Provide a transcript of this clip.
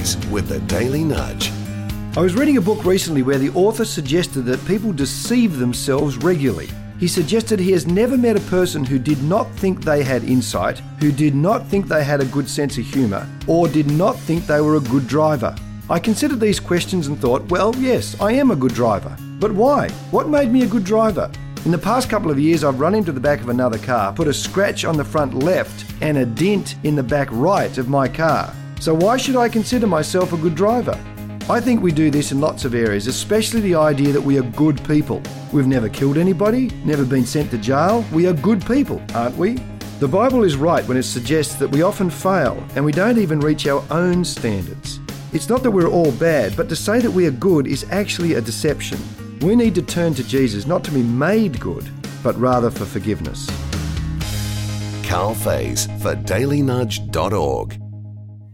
Fays with the Daily Nudge. I was reading a book recently where the author suggested that people deceive themselves regularly. He suggested he has never met a person who did not think they had insight, who did not think they had a good sense of humour, or did not think they were a good driver. I considered these questions and thought, well, yes, I am a good driver. But why? What made me a good driver? In the past couple of years, I've run into the back of another car, put a scratch on the front left and a dent in the back right of my car. So why should I consider myself a good driver? I think we do this in lots of areas, especially the idea that we are good people. We've never killed anybody, never been sent to jail. We are good people, aren't we? The Bible is right when it suggests that we often fail and we don't even reach our own standards. It's not that we're all bad, but to say that we are good is actually a deception. We need to turn to Jesus not to be made good, but rather for forgiveness. Carl Fays for dailynudge.org.